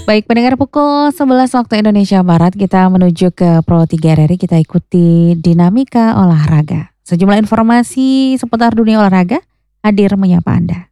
Baik pendengar pukul 11 waktu Indonesia Barat kita menuju ke Pro 3 RRI kita ikuti dinamika olahraga. Sejumlah informasi seputar dunia olahraga hadir menyapa Anda.